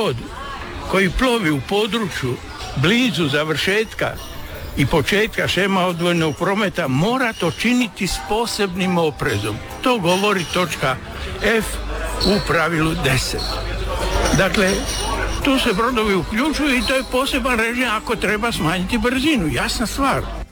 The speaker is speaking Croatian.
brod koji plovi u području blizu završetka i početka šema odvojenog prometa mora to činiti s posebnim oprezom. To govori točka F u pravilu 10. Dakle, tu se brodovi uključuju i to je poseban režim ako treba smanjiti brzinu, jasna stvar.